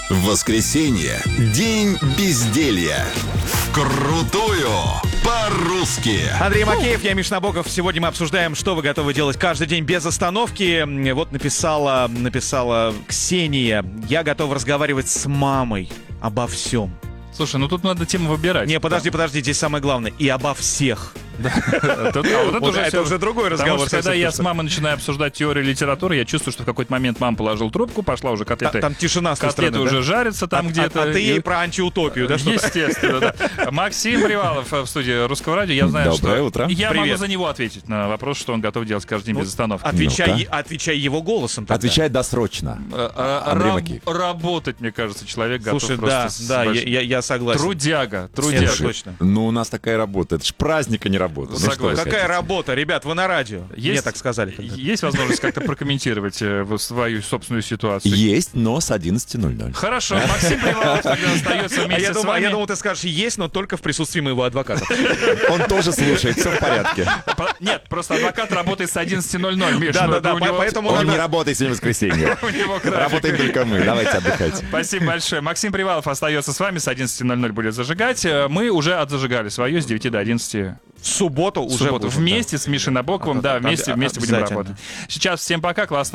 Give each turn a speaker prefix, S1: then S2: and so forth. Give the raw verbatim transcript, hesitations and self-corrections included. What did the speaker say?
S1: Воскресенье. День безделья. Вкрутую по-русски.
S2: Андрей Макеев, я Миш Набоков. Сегодня мы обсуждаем, что вы готовы делать каждый день без остановки. Вот написала, написала Ксения: я готов разговаривать с мамой обо всем.
S3: Слушай, ну тут надо тему выбирать.
S2: Не, подожди, подожди, здесь самое главное. И обо всех.
S3: Это
S2: уже другой разговор.
S3: Потому что когда я с мамой начинаю обсуждать теорию литературы, я чувствую, что в какой-то момент мама положила трубку, пошла уже котлеты.
S2: Там тишина с той
S3: Котлеты
S2: стороны,
S3: уже
S2: да?
S3: жарятся там
S2: А-
S3: где-то.
S2: А ты
S3: И-
S2: ей про антиутопию, да? что-то?
S3: Естественно, да. Максим Привалов в студии Русского радио. Я знаю,
S4: Доброе
S3: что
S4: утро.
S3: я могу
S2: Привет.
S3: за него ответить на вопрос, что он готов делать каждый день
S2: Ну,
S3: без остановки.
S2: Отвечай,
S4: Ну-ка.
S2: е- отвечай его голосом тогда.
S4: Отвечает досрочно.
S3: А, а,
S4: Андрей
S3: раб-
S4: Макеев.
S3: Работать, мне кажется, человек готов
S2: Слушай,
S3: просто
S2: да,
S3: с
S2: да, я,
S3: большим-
S2: я- я согласен.
S3: Трудяга,
S2: Это
S3: трудяга.
S2: точно.
S4: Ну, у нас такая работа. Это ж праздник, а не работа. Ну, что вы
S3: Согласен.
S2: Какая
S4: хотите?
S2: работа, ребят, вы на радио. Мне
S3: Есть-
S2: так сказали. когда-то.
S3: Есть возможность как-то прокомментировать э, вот свою собственную ситуацию?
S4: Есть, но с одиннадцати ноль-ноль.
S3: Хорошо, Максим Привалов тогда остается
S2: А
S3: вместе
S2: я,
S3: с
S2: думал, а
S3: вами.
S2: я думал, ты скажешь, есть, но только в присутствии моего адвоката.
S4: Он тоже слушает, все в порядке.
S3: По- Нет, просто адвокат работает с одиннадцати ноль-ноль, Миш.
S2: Да,
S3: ну,
S2: да,
S3: это
S2: да,
S3: у
S2: по-
S3: него-
S2: поэтому
S4: Он
S2: надо-
S4: не работает сегодня в воскресенье.
S3: у него график.
S4: Работаем только мы. Давайте отдыхать.
S3: Спасибо большое. Максим Привалов остается с вами, с одиннадцати ноль-ноль будет зажигать. Э, Мы уже отзажигали свое с девяти до одиннадцати.
S2: В субботу
S3: В
S2: уже
S3: субботу.
S2: будем,
S3: Вместе с Мишей Набоковым, да,
S2: Да,
S3: вместе,
S2: да,
S3: вместе будем
S2: обязательно.
S3: работать. Сейчас всем пока, классно.